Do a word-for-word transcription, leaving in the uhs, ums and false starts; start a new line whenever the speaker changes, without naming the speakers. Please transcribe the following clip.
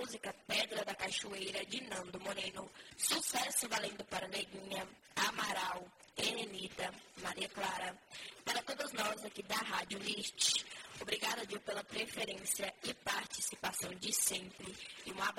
música Pedra da Cachoeira, de Nando Moreno. Sucesso valendo para Neguinha, Amaral, Elenita, Maria Clara. Para todos nós aqui da Rádio List, obrigada, Dio, pela preferência e participação de sempre. E um abraço.